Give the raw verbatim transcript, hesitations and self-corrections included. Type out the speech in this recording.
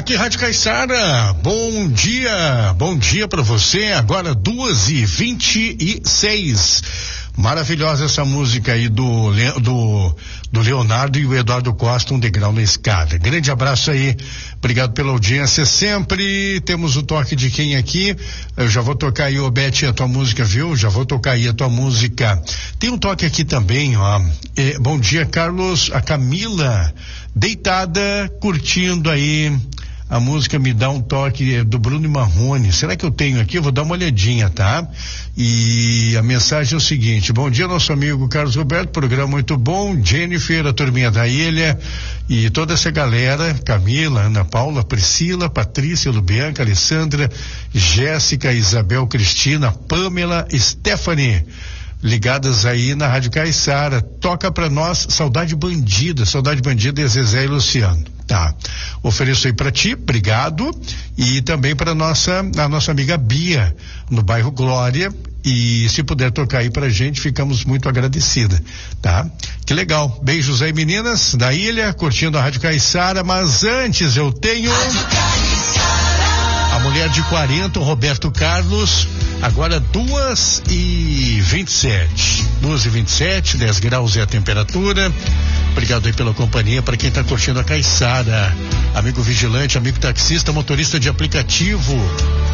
Aqui Rádio Caiçara, bom dia, bom dia para você, agora duas e vinte e seis. Maravilhosa essa música aí do, do, do Leonardo e o Eduardo Costa, Um Degrau na Escada. Grande abraço aí, obrigado pela audiência sempre. Temos o toque de quem aqui? Eu já vou tocar aí, ô Beth, a tua música, viu? Já vou tocar aí a tua música. Tem um toque aqui também, ó. É, bom dia, Carlos, a Camila, deitada, curtindo aí a música Me Dá um Toque, do Bruno e Marrone. Será que eu tenho aqui? Eu vou dar uma olhadinha, tá? E a mensagem é o seguinte: bom dia, nosso amigo Carlos Roberto, programa muito bom, Jennifer, a turminha da ilha e toda essa galera, Camila, Ana Paula, Priscila, Patrícia, Lubianca, Alessandra, Jéssica, Isabel, Cristina, Pamela, Stephanie, ligadas aí na Rádio Caiçara. Toca pra nós Saudade Bandida, Saudade Bandida é Zezé e Luciano. Tá, ofereço aí pra ti, obrigado, e também pra nossa, a nossa amiga Bia, no bairro Glória, e se puder tocar aí pra gente, ficamos muito agradecida, tá? Que legal, beijos aí meninas da ilha, curtindo a Rádio Caiçara, mas antes eu tenho a mulher de quarenta, o Roberto Carlos, agora duas e vinte e sete, duas e vinte e sete, dez graus é a temperatura. Obrigado aí pela companhia, para quem está curtindo a Caiçara, amigo vigilante, amigo taxista, motorista de aplicativo,